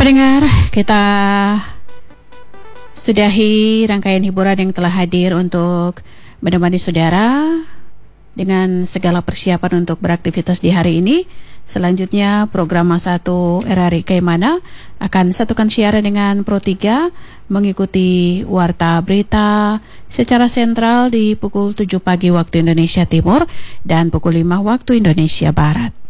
Pendengar, kita sudahi rangkaian hiburan yang telah hadir untuk menemani saudara dengan segala persiapan untuk beraktivitas di hari ini. Selanjutnya program Masa 1 RRI Kaimana akan satukan siaran dengan Pro 3 mengikuti warta berita secara sentral di pukul 7 pagi waktu Indonesia Timur dan pukul 5 waktu Indonesia Barat.